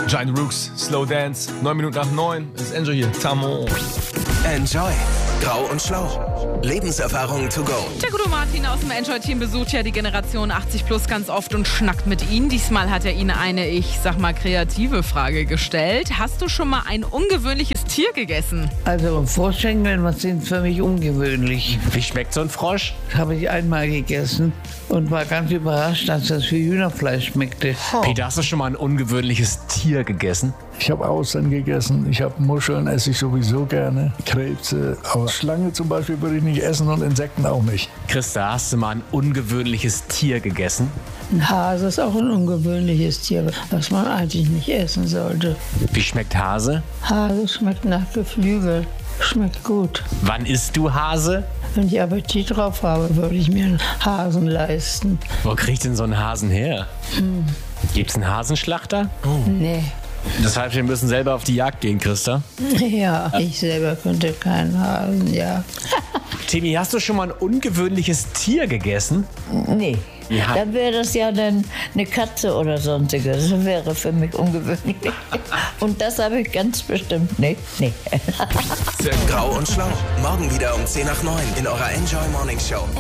Giant Rooks, Slow Dance, 9 Minuten nach 9, ist Enjoy hier, Tamo. Enjoy. Grau und Schlau. Lebenserfahrung to go. Der gute Martin aus dem Enjoy-Team besucht ja die Generation 80 plus ganz oft und schnackt mit ihnen. Diesmal hat er ihnen eine, ich sag mal, kreative Frage gestellt. Hast du schon mal ein ungewöhnliches Tier gegessen? Also Froschschenkeln sind für mich ungewöhnlich. Wie schmeckt so ein Frosch? Das habe ich einmal gegessen und war ganz überrascht, dass das wie Hühnerfleisch schmeckte. Peter, hast du schon mal ein ungewöhnliches Tier gegessen? Ich habe Austern gegessen, ich habe Muscheln, esse ich sowieso gerne, Krebse, aber Schlange zum Beispiel würde ich nicht essen und Insekten auch nicht. Christa, hast du mal ein ungewöhnliches Tier gegessen? Ein Hase ist auch ein ungewöhnliches Tier, was man eigentlich nicht essen sollte. Wie schmeckt Hase? Hase schmeckt nach Geflügel. Schmeckt gut. Wann isst du Hase? Wenn ich Appetit drauf habe, würde ich mir einen Hasen leisten. Wo kriegt denn so ein Hasen her? Gibt's einen Hasenschlachter? Nee. Das heißt, wir müssen selber auf die Jagd gehen, Christa. Ja, ich selber könnte keinen Hasen, ja. Timmy, hast du schon mal ein ungewöhnliches Tier gegessen? Nee. Ja. Dann wäre das ja dann eine Katze oder sonstiges. Das wäre für mich ungewöhnlich. Und das habe ich ganz bestimmt nicht. Nee. Grau und Schlau. Morgen wieder um 10 nach 9 in eurer Enjoy Morning Show.